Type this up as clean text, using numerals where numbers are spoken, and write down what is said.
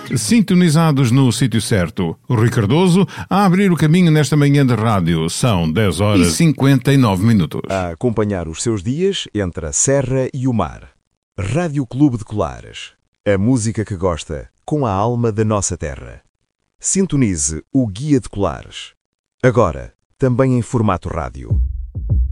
Sintonizados no sítio certo. Rui Cardoso a abrir o caminho nesta manhã de rádio. São 10 horas e 59 minutos. A acompanhar os seus dias entre a serra e o mar. Rádio Clube de Colares. A música que gosta, com a alma da nossa terra. Sintonize o Guia de Colares. Agora, também em formato rádio.